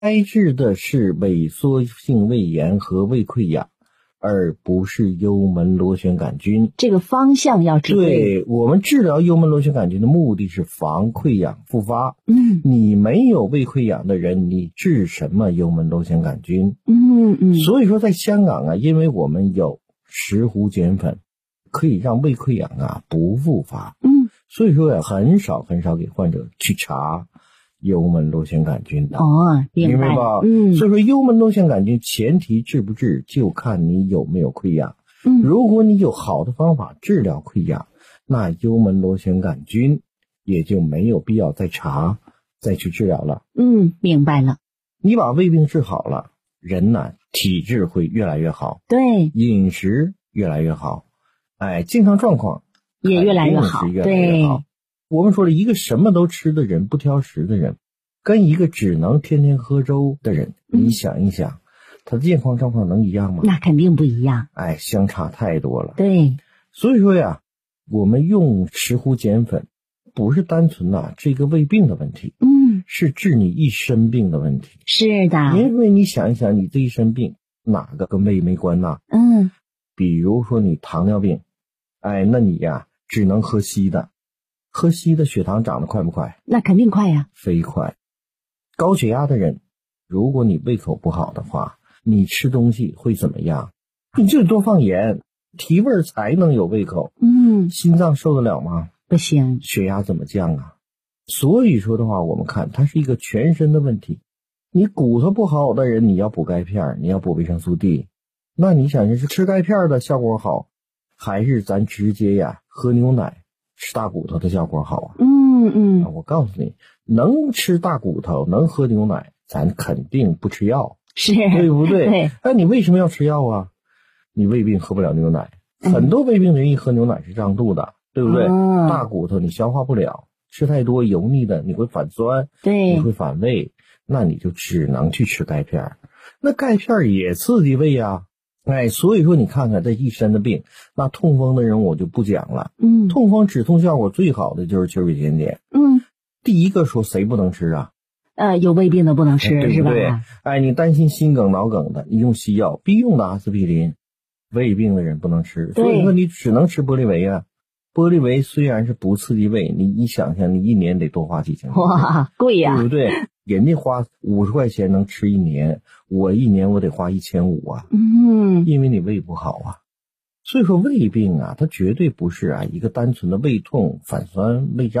该治的是萎缩性胃炎和胃溃疡，而不是幽门螺旋杆菌。 这个方向要指对，我们治疗幽门螺旋杆菌的目的是防溃疡复发。你没有胃溃疡的人，你治什么幽门螺旋杆菌？所以说在香港啊，因为我们有石斛碱粉，可以让胃溃疡啊不复发。所以说呀，很少给患者去查幽门螺旋杆菌的。 明白吧？所以说幽门螺旋杆菌前提治不治就看你有没有溃疡。如果你有好的方法治疗溃疡，那幽门螺旋杆菌也就没有必要再查再去治疗了。 明白了。 你把胃病治好了，人呢体质会越来越好， 对， 饮食越来越好，健康状况也越来越好。 对，我们说了，一个什么都吃的人，不挑食的人，跟一个只能天天喝粥的人，你想一想，他的健康状况能一样吗？ 那肯定不一样。 相差太多了。 对， 所以说呀，我们用石斛碱粉不是单纯这个胃病的问题，是治你一身病的问题。 是的， 因为你想一想，你这一身病哪个跟胃没关呐？比如说你糖尿病，那你呀只能喝稀的，喝稀的血糖涨得快不快？ 那肯定快呀， 飞快。高血压的人，如果你胃口不好的话，你吃东西会怎么样？你就得多放盐，提味才能有胃口。心脏受得了吗？ 不行。 血压怎么降啊？所以说的话，我们看它是一个全身的问题。你骨头不好的人，你要补钙片，你要补维生素 D， 那你想是吃钙片的效果好，还是咱直接呀喝牛奶吃大骨头的效果好啊？我告诉你，能吃大骨头能喝牛奶，咱肯定不吃药， 是对不对？ 对。 那你为什么要吃药啊？你胃病喝不了牛奶，很多胃病人一喝牛奶是胀肚的，对不对？大骨头你消化不了，吃太多油腻的你会反酸， 对， 你会反胃，那你就只能去吃钙片。那钙片也刺激胃啊，所以说你看看这一身的病，那痛风的人我就不讲了。痛风止痛效果最好的就是秋水甜碱。第一个说谁不能吃啊？ 有胃病的不能吃， 对不对？ 是吧？ 你担心心梗脑梗的，你用西药必用的阿司匹林，胃病的人不能吃，所以说你只能吃玻利维啊。玻利维虽然是不刺激胃，你想想你一年得多花几千块钱， 哇，贵呀， 对不对？人家花50块钱能吃一年，我一年我得花1500啊。因为你胃不好啊。所以说胃病啊，它绝对不是一个单纯的胃痛、反酸、胃胀。